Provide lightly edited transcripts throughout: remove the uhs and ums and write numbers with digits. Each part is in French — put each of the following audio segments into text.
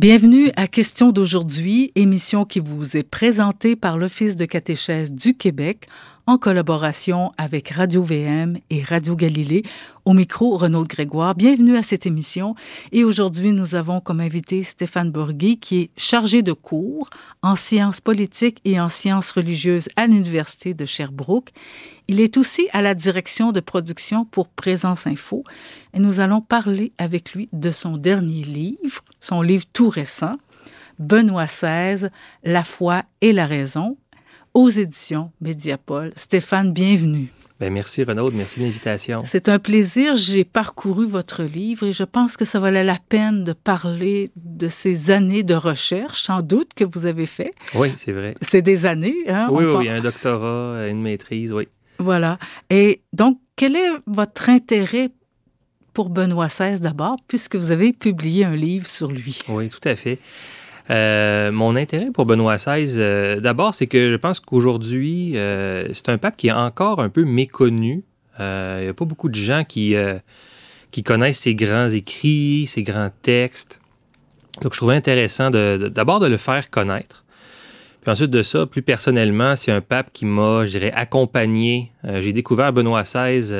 Bienvenue à Question d'aujourd'hui, émission qui vous est présentée par l'Office de catéchèse du Québec en collaboration avec Radio-VM et Radio Galilée. Au micro, Renaud Grégoire. Bienvenue à cette émission. Et aujourd'hui, nous avons comme invité Stéphane Bourgui, qui est chargé de cours en sciences politiques et en sciences religieuses à l'Université de Sherbrooke. Il est aussi à la direction de production pour Présence Info. Et nous allons parler avec lui de son dernier livre, son livre tout récent, Benoît XVI, La foi et la raison, aux éditions Mediapol. Stéphane, bienvenue. Bien, merci Renaud, merci de l'invitation. C'est un plaisir. J'ai parcouru votre livre et je pense que ça valait la peine de parler de ces années de recherche, sans doute, que vous avez fait. Oui, c'est vrai. C'est des années, hein? Oui, un doctorat, une maîtrise, oui. Voilà. Et donc, quel est votre intérêt pour Benoît XVI d'abord, puisque vous avez publié un livre sur lui? Oui, tout à fait. Mon intérêt pour Benoît XVI, d'abord, c'est que je pense qu'aujourd'hui, c'est un pape qui est encore un peu méconnu. Il n'y a pas beaucoup de gens qui connaissent ses grands écrits, ses grands textes. Donc, je trouvais intéressant d'abord de le faire connaître. Puis ensuite de ça, plus personnellement, c'est un pape qui m'a, je dirais, accompagné. J'ai découvert Benoît XVI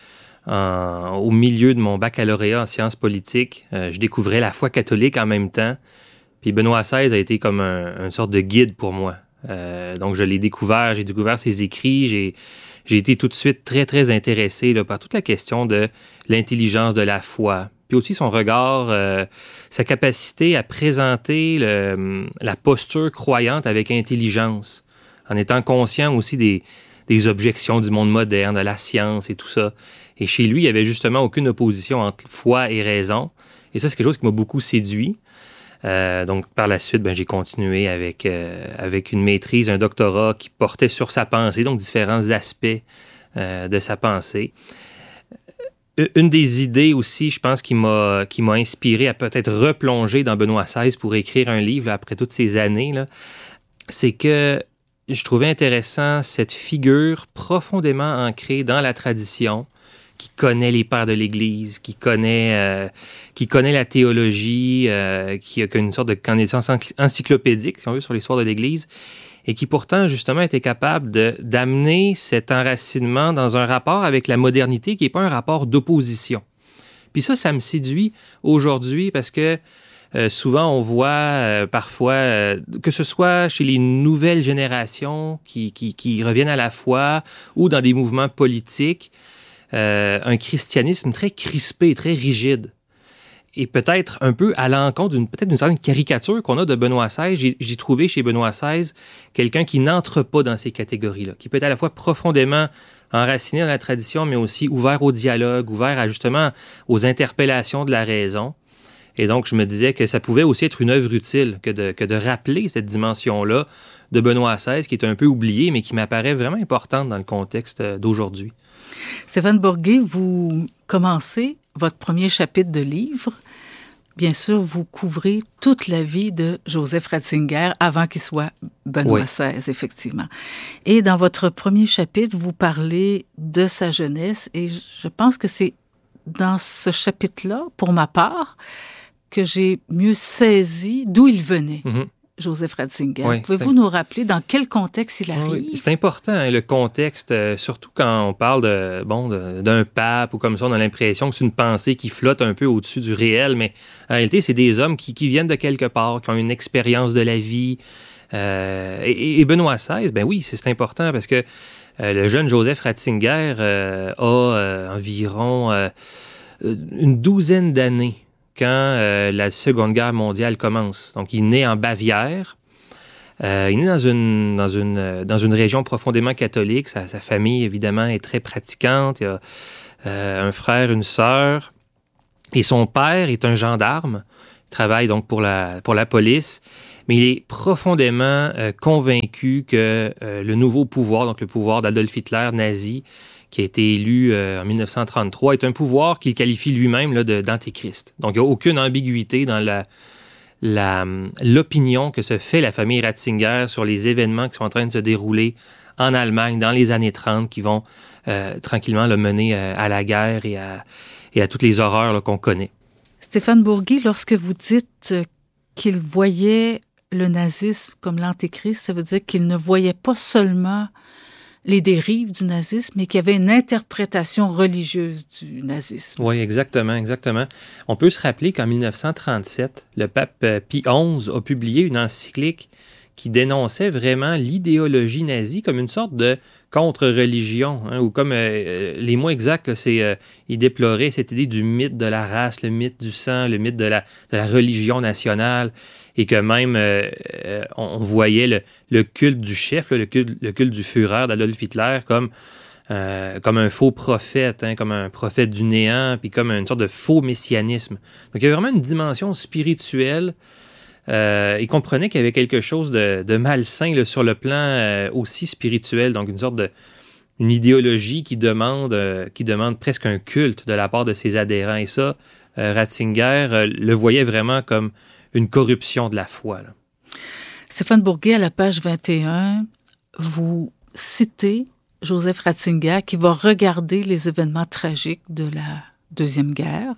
au milieu de mon baccalauréat en sciences politiques. Je découvrais la foi catholique en même temps. Puis Benoît XVI a été comme une sorte de guide pour moi. Donc, je l'ai découvert, j'ai découvert ses écrits, j'ai été tout de suite très, très intéressé là, par toute la question de l'intelligence de la foi. Puis aussi son regard, sa capacité à présenter la posture croyante avec intelligence, en étant conscient aussi des objections du monde moderne, de la science et tout ça. Et chez lui, il n'y avait justement aucune opposition entre foi et raison. Et ça, c'est quelque chose qui m'a beaucoup séduit. Donc, par la suite, j'ai continué avec une maîtrise, un doctorat qui portait sur sa pensée, donc différents aspects de sa pensée. Une des idées aussi, je pense, qui m'a inspiré à peut-être replonger dans Benoît XVI pour écrire un livre là, après toutes ces années, là, c'est que je trouvais intéressant cette figure profondément ancrée dans la tradition, qui connaît les pères de l'Église, qui connaît la théologie, qui a une sorte de connaissance encyclopédique, si on veut, sur l'histoire de l'Église, et qui pourtant, justement, était capable d'amener cet enracinement dans un rapport avec la modernité qui n'est pas un rapport d'opposition. Puis ça me séduit aujourd'hui parce que souvent, on voit parfois, que ce soit chez les nouvelles générations qui reviennent à la foi ou dans des mouvements politiques, un christianisme très crispé, très rigide. Et peut-être un peu à l'encontre d'une certaine caricature qu'on a de Benoît XVI. J'ai trouvé chez Benoît XVI quelqu'un qui n'entre pas dans ces catégories-là, qui peut être à la fois profondément enraciné dans la tradition, mais aussi ouvert au dialogue, ouvert justement aux interpellations de la raison. Et donc, je me disais que ça pouvait aussi être une œuvre utile que de rappeler cette dimension-là de Benoît XVI, qui est un peu oubliée, mais qui m'apparaît vraiment importante dans le contexte d'aujourd'hui. Stéphane Bourgui, vous commencez votre premier chapitre de livre. Bien sûr, vous couvrez toute la vie de Joseph Ratzinger avant qu'il soit Benoît XVI, effectivement. Et dans votre premier chapitre, vous parlez de sa jeunesse et je pense que c'est dans ce chapitre-là, pour ma part, que j'ai mieux saisi d'où il venait. Mm-hmm. Joseph Ratzinger. Oui, pouvez-vous nous rappeler dans quel contexte il arrive? Oui, c'est important, hein, le contexte, surtout quand on parle d'un pape ou comme ça, on a l'impression que c'est une pensée qui flotte un peu au-dessus du réel, mais en réalité, c'est des hommes qui viennent de quelque part, qui ont une expérience de la vie. Et Benoît XVI, oui, c'est important parce que le jeune Joseph Ratzinger a environ une douzaine d'années quand la Seconde Guerre mondiale commence. Donc, il naît en Bavière. Il est né dans une région profondément catholique. Sa famille, évidemment, est très pratiquante. Il a un frère, une sœur. Et son père est un gendarme. Il travaille donc pour la police. Mais il est profondément convaincu que le nouveau pouvoir, donc le pouvoir d'Adolf Hitler nazi, qui a été élu en 1933, est un pouvoir qu'il qualifie lui-même là, d'antéchrist. Donc, il n'y a aucune ambiguïté dans l'opinion que se fait la famille Ratzinger sur les événements qui sont en train de se dérouler en Allemagne dans les années 30, qui vont tranquillement le mener à la guerre et à toutes les horreurs là, qu'on connaît. Stéphane Bourgui, lorsque vous dites qu'il voyait le nazisme comme l'antéchrist, ça veut dire qu'il ne voyait pas seulement les dérives du nazisme, mais qu'il y avait une interprétation religieuse du nazisme. Oui, exactement, exactement. On peut se rappeler qu'en 1937, le pape Pie XI a publié une encyclique qui dénonçait vraiment l'idéologie nazie comme une sorte de contre-religion, hein, ou comme les mots exacts, là, il déplorait cette idée du mythe de la race, le mythe du sang, le mythe de la religion nationale, et que même on voyait le culte du chef, là, le culte du Führer d'Adolf Hitler comme un faux prophète, hein, comme un prophète du néant, puis comme une sorte de faux messianisme. Donc il y a vraiment une dimension spirituelle. Il comprenait qu'il y avait quelque chose de malsain là, sur le plan aussi spirituel, donc une idéologie qui demande presque un culte de la part de ses adhérents. Et ça, Ratzinger le voyait vraiment comme une corruption de la foi. Là. Stéphane Bourguet, à la page 21, vous citez Joseph Ratzinger qui va regarder les événements tragiques de la Deuxième Guerre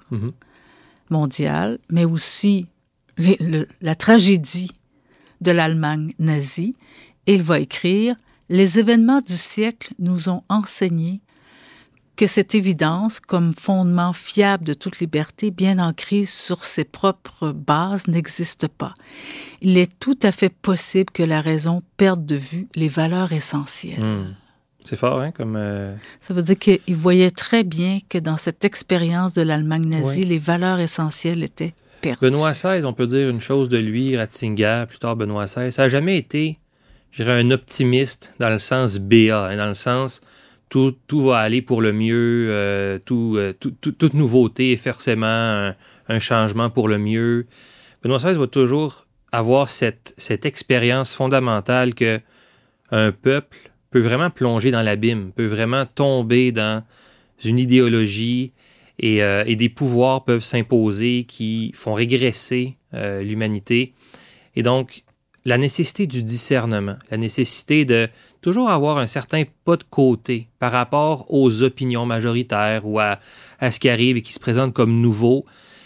mondiale, mais aussi la tragédie de l'Allemagne nazie, et il va écrire « Les événements du siècle nous ont enseigné que cette évidence, comme fondement fiable de toute liberté, bien ancrée sur ses propres bases, n'existe pas. Il est tout à fait possible que la raison perde de vue les valeurs essentielles. » C'est fort, hein? Ça veut dire qu'il voyait très bien que dans cette expérience de l'Allemagne nazie, les valeurs essentielles étaient perdues. Benoît XVI, on peut dire une chose de lui, Ratzinger, plus tard Benoît XVI, ça n'a jamais été, je dirais, un optimiste dans le sens BA, hein, dans le sens tout va aller pour le mieux, toute nouveauté est forcément un changement pour le mieux. Benoît XVI va toujours avoir cette expérience fondamentale que un peuple peut vraiment plonger dans l'abîme, peut vraiment tomber dans une idéologie et des pouvoirs peuvent s'imposer qui font régresser l'humanité. Et donc, la nécessité du discernement, la nécessité de toujours avoir un certain pas de côté par rapport aux opinions majoritaires ou à ce qui arrive et qui se présente comme nouveau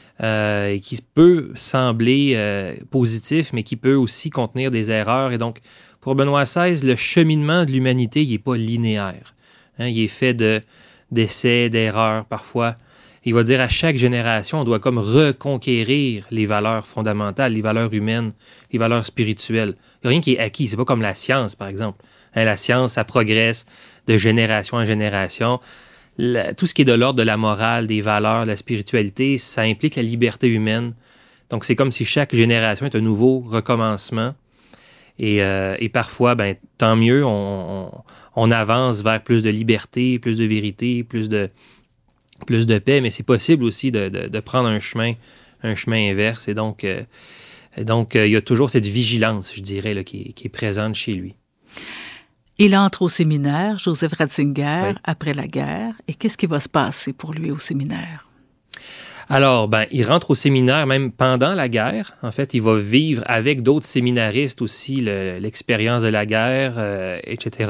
et qui peut sembler positif, mais qui peut aussi contenir des erreurs. Et donc, pour Benoît XVI, le cheminement de l'humanité, il n'est pas linéaire. Hein, il est fait d'essais, d'erreurs parfois. Il va dire à chaque génération, on doit comme reconquérir les valeurs fondamentales, les valeurs humaines, les valeurs spirituelles. Il n'y a rien qui est acquis. C'est pas comme la science, par exemple. Hein, la science, ça progresse de génération en génération. Tout ce qui est de l'ordre de la morale, des valeurs, de la spiritualité, ça implique la liberté humaine. Donc, c'est comme si chaque génération est un nouveau recommencement. Et parfois, tant mieux, on avance vers plus de liberté, plus de vérité, plus de paix, mais c'est possible aussi de prendre un chemin inverse. Et donc, il y a toujours cette vigilance, je dirais, là, qui est présente chez lui. Il entre au séminaire, Joseph Ratzinger, oui. Après la guerre. Et qu'est-ce qui va se passer pour lui au séminaire? Alors, il rentre au séminaire même pendant la guerre. En fait, il va vivre avec d'autres séminaristes aussi l'expérience de la guerre, etc.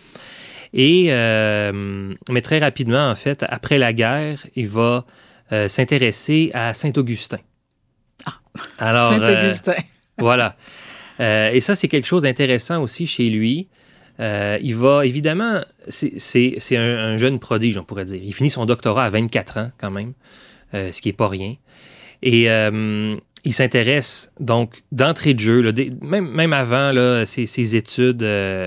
Mais très rapidement, en fait, après la guerre, il va s'intéresser à Saint-Augustin. Alors, Saint-Augustin. Voilà. Et ça, c'est quelque chose d'intéressant aussi chez lui. Il va, évidemment, c'est un jeune prodige, on pourrait dire. Il finit son doctorat à 24 ans, quand même. Ce qui n'est pas rien. Et il s'intéresse donc d'entrée de jeu, là, même avant là, ses études,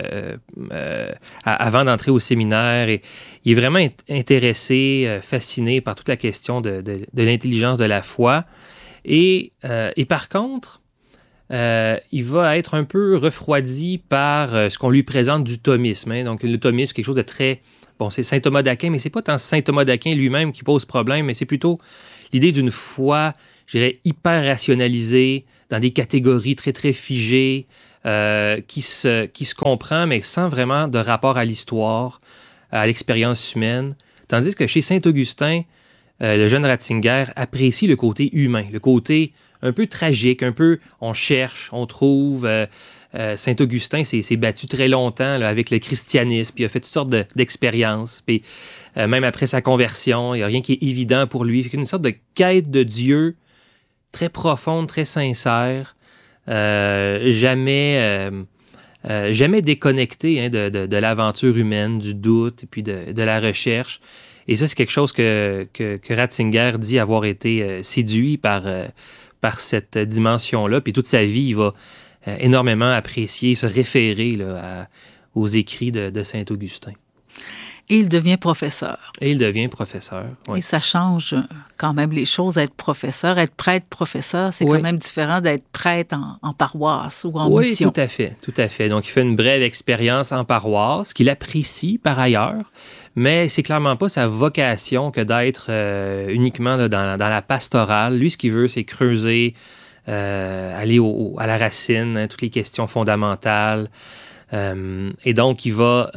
avant d'entrer au séminaire. Et il est vraiment intéressé, fasciné par toute la question de l'intelligence de la foi. Et par contre, il va être un peu refroidi par ce qu'on lui présente du thomisme. Hein. Donc le thomisme, c'est quelque chose de très... Bon, c'est saint Thomas d'Aquin, mais c'est pas tant saint Thomas d'Aquin lui-même qui pose problème, mais c'est plutôt l'idée d'une foi, je dirais, hyper rationalisée, dans des catégories très, très figées, qui se comprend, mais sans vraiment de rapport à l'histoire, à l'expérience humaine. Tandis que chez Saint-Augustin, le jeune Ratzinger apprécie le côté humain, le côté un peu tragique, un peu on cherche, on trouve... Saint-Augustin s'est battu très longtemps là, avec le christianisme, puis il a fait toutes sortes d'expériences. Puis même après sa conversion, il n'y a rien qui est évident pour lui. Il fait une sorte de quête de Dieu très profonde, très sincère. jamais déconnecté de l'aventure humaine, du doute et puis de la recherche. Et ça, c'est quelque chose que Ratzinger dit avoir été séduit par cette dimension-là. Puis toute sa vie, il va énormément apprécier, se référer là, aux écrits de Saint-Augustin. Et il devient professeur. Et il devient professeur, oui. Et ça change quand même les choses, être professeur. Être prêtre-professeur, c'est quand même différent d'être prêtre en paroisse ou en mission. Oui, tout à fait. Donc, il fait une brève expérience en paroisse, qu'il apprécie par ailleurs, mais c'est clairement pas sa vocation que d'être uniquement là, dans la pastorale. Lui, ce qu'il veut, c'est creuser, aller à la racine, hein, toutes les questions fondamentales. Et donc, il va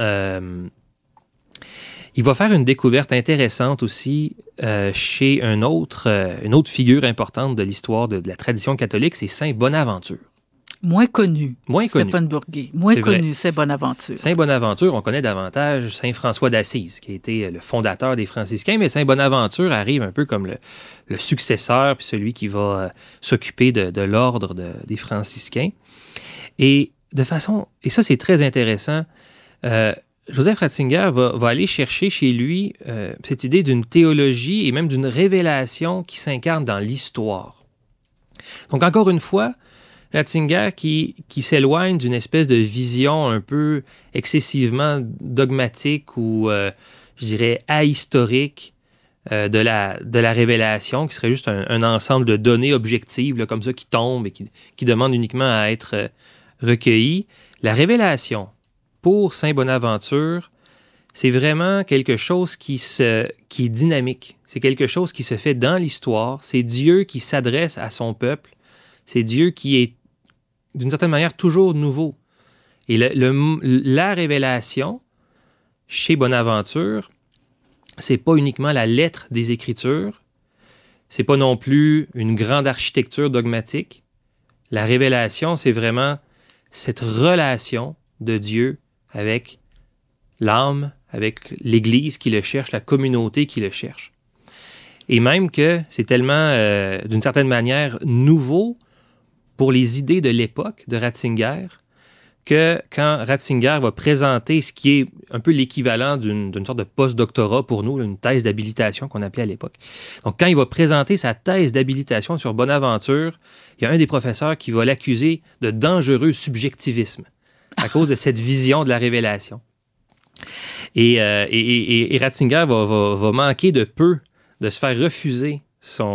faire une découverte intéressante aussi chez une autre figure importante de l'histoire de la tradition catholique, c'est Saint Bonaventure. Moins connu. Stéphane Bourguet. Moins connu, Saint Bonaventure. Saint Bonaventure, on connaît davantage Saint François d'Assise, qui a été le fondateur des franciscains, mais Saint Bonaventure arrive un peu comme le successeur, puis celui qui va s'occuper de l'ordre des franciscains. Et ça c'est très intéressant, Joseph Ratzinger va aller chercher chez lui cette idée d'une théologie et même d'une révélation qui s'incarne dans l'histoire. Donc, encore une fois, Ratzinger qui s'éloigne d'une espèce de vision un peu excessivement dogmatique ou, je dirais, ahistorique de la révélation, qui serait juste un ensemble de données objectives là, comme ça qui tombent et qui demandent uniquement à être recueillies. La révélation, pour Saint Bonaventure, c'est vraiment quelque chose qui est dynamique. C'est quelque chose qui se fait dans l'histoire. C'est Dieu qui s'adresse à son peuple. C'est Dieu qui est, d'une certaine manière, toujours nouveau. Et la révélation, chez Bonaventure, c'est pas uniquement la lettre des Écritures. C'est pas non plus une grande architecture dogmatique. La révélation, c'est vraiment cette relation de Dieu avec l'âme, avec l'Église qui le cherche, la communauté qui le cherche. Et même que c'est tellement, d'une certaine manière, nouveau pour les idées de l'époque de Ratzinger, que quand Ratzinger va présenter ce qui est un peu l'équivalent d'une sorte de post-doctorat pour nous, une thèse d'habilitation qu'on appelait à l'époque. Donc, quand il va présenter sa thèse d'habilitation sur Bonaventure, il y a un des professeurs qui va l'accuser de dangereux subjectivisme à cause de cette vision de la révélation. Et Ratzinger va manquer de peu de se faire refuser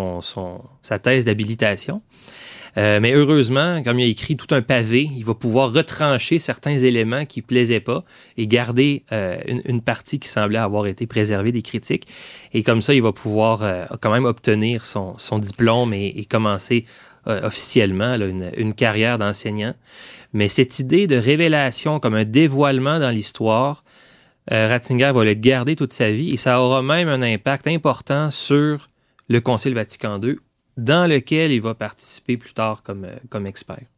sa thèse d'habilitation. Mais heureusement, comme il a écrit tout un pavé, il va pouvoir retrancher certains éléments qui ne plaisaient pas et garder une partie qui semblait avoir été préservée des critiques. Et comme ça, il va pouvoir quand même obtenir son diplôme et commencer officiellement là, une carrière d'enseignant. Mais cette idée de révélation comme un dévoilement dans l'histoire, Ratzinger va le garder toute sa vie et ça aura même un impact important sur le Concile Vatican II, dans lequel il va participer plus tard comme expert.